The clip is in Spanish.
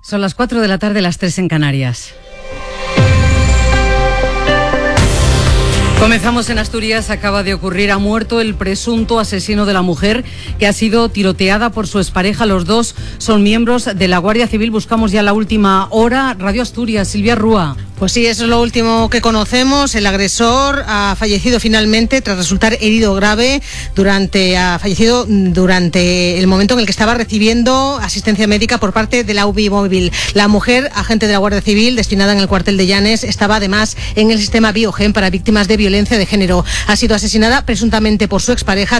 Son las 4 de la tarde, las 3 en Canarias. Comenzamos en Asturias. Acaba de ocurrir, ha muerto el presunto asesino de la mujer que ha sido tiroteada por su expareja. Los dos son miembros de la Guardia Civil. Buscamos ya la última hora. Radio Asturias, Silvia Rúa. Pues sí, eso es lo último que conocemos. El agresor ha fallecido finalmente tras resultar herido grave. Ha fallecido durante el momento en el que estaba recibiendo asistencia médica por parte de la UBI móvil. La mujer, agente de la Guardia Civil, destinada en el cuartel de Llanes, estaba además en el sistema Biogen para víctimas de violencia de género. Ha sido asesinada presuntamente por su expareja.